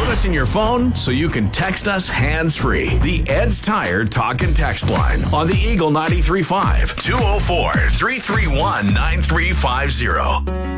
Put us in your phone so you can text us hands-free. The Ed's Tire Talk and Text line on the Eagle 93.5, 204-331-9350.